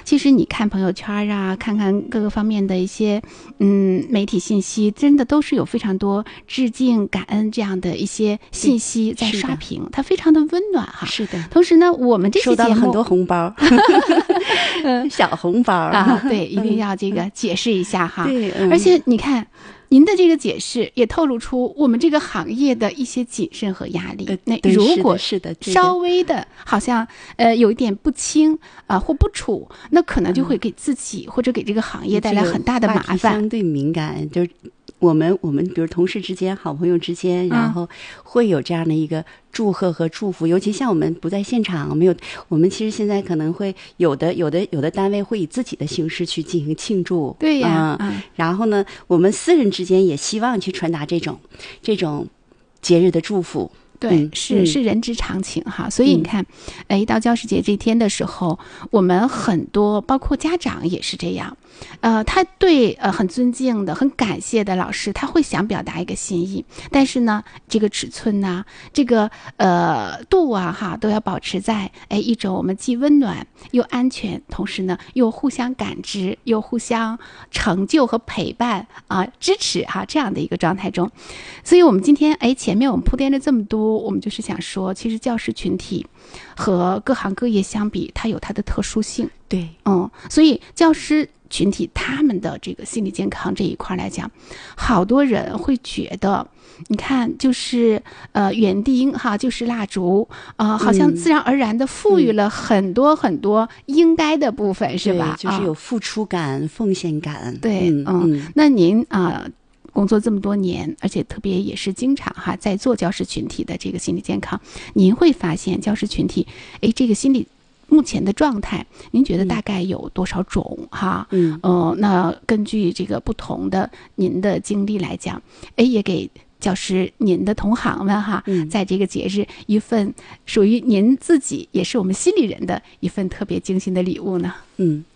其实你看朋友圈啊，看看各个方面的一些媒体信息，真的都是有非常多致敬感恩这样的一些信息在刷屏，它非常的温暖哈。 是的。 同时呢，我们这期节目收到了很多红包小红包啊，对，一定要这个解释一下哈。 对， 而且你看您的这个解释也透露出我们这个行业的一些谨慎和压力。那如果稍微的好像有一点不清或不处，那可能就会给自己或者给这个行业带来很大的麻烦。 相对敏感，就是我们比如同事之间、好朋友之间，然后会有这样的一个祝贺和祝福。尤其像我们不在现场，没有，我们其实现在可能会有的单位会以自己的形式去进行庆祝。 对呀， 然后呢，我们私人之间也希望去传达这种节日的祝福。 对，是人之常情哈。所以你看，到教师节这天的时候，我们很多包括家长也是这样，他对很尊敬的、很感谢的老师，他会想表达一个心意，但是呢，这个尺寸呐，这个度啊哈，都要保持在一种我们既温暖又安全，同时呢又互相感知、又互相成就和陪伴支持哈这样的一个状态中。所以我们今天前面我们铺垫了这么多，我们就是想说，其实教师群体和各行各业相比，它有它的特殊性。 对， 所以教师群体他们的这个心理健康这一块来讲，好多人会觉得，你看就是园丁哈，就是蜡烛好像自然而然的赋予了很多很多应该的部分，是吧？ 就是有付出感、奉献感。 对，那您工作这么多年，而且特别也是经常哈在做教师群体的这个心理健康，您会发现教师群体这个心理目前的状态，您觉得大概有多少种哈？那根据这个不同的您的经历来讲，也给教师您的同行们哈，在这个节日一份属于您自己也是我们心理人的一份特别精心的礼物呢。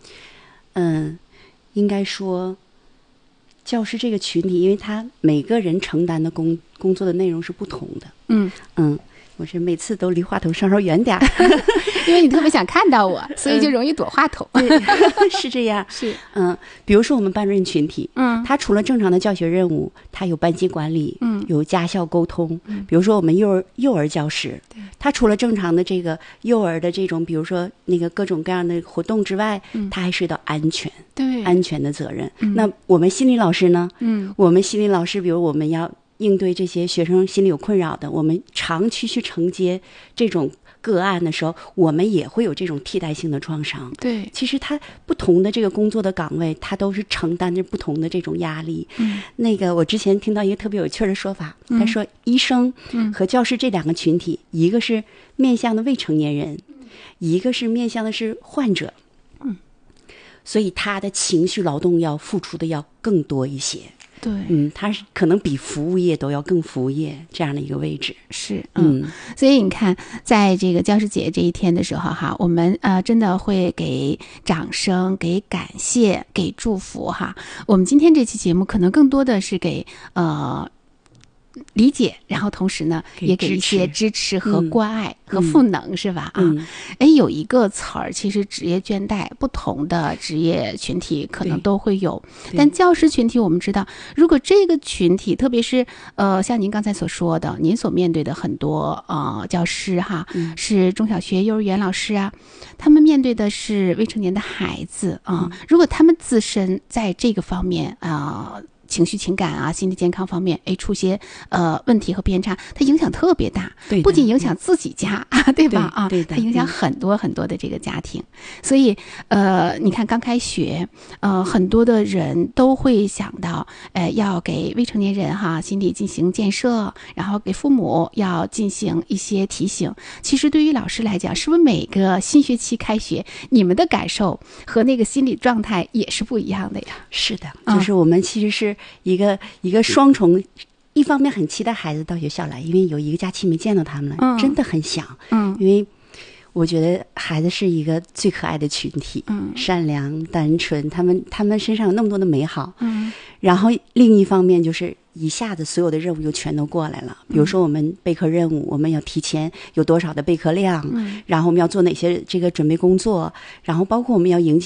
应该说教师这个群体，因为他每个人承担的工作的内容是不同的。我是每次都离话筒稍稍远点因为你特别想看到我，所以就容易躲话筒。 是这样。 是。 比如说我们班主任群体，他除了正常的教学任务，他有班级管理，有家校沟通。比如说我们幼儿教师，他除了正常的这个幼儿的这种，比如说那个各种各样的活动之外，他还涉及到安全， 对， 安全的责任。那我们心理老师呢？我们心理老师，比如我们要应对这些学生心里有困扰的，我们长期去承接这种个案的时候，我们也会有这种替代性的创伤。 对， 其实他不同的这个工作的岗位，他都是承担着不同的这种压力。那个我之前听到一个特别有趣的说法，他说医生和教师这两个群体，一个是面向的未成年人，一个是面向的是患者。所以他的情绪劳动要付出的要更多一些。 对， 他是可能比服务业都要更服务业这样的一个位置。 是，所以你看，在这个教师节这一天的时候哈，我们真的会给掌声、给感谢、给祝福哈。我们今天这期节目可能更多的是给理解，然后同时呢也给一些支持和关爱和赋能，是吧？有一个词儿，其实职业倦怠，不同的职业群体可能都会有，但教师群体我们知道，如果这个群体，特别是像您刚才所说的，您所面对的很多教师哈，是中小学、幼儿园老师啊，他们面对的是未成年的孩子如果他们自身在这个方面情绪情感啊，心理健康方面出些问题和偏差，它影响特别大，不仅影响自己家对吧？它影响很多很多的这个家庭。所以你看刚开学很多的人都会想到要给未成年人心理进行建设，然后给父母要进行一些提醒。其实对于老师来讲，是不是每个新学期开学，你们的感受和那个心理状态也是不一样的呀？ 是的，就是我们其实是一个双重，一方面很期待孩子到学校来，因为有一个假期没见到他们了，真的很想。因为我觉得孩子是一个最可爱的群体，善良单纯，他们身上有那么多的美好。然后另一方面就是一下子所有的任务又全都过来了，比如说我们备课任务，我们要提前有多少的备课量，然后我们要做哪些这个准备工作，然后包括我们要迎接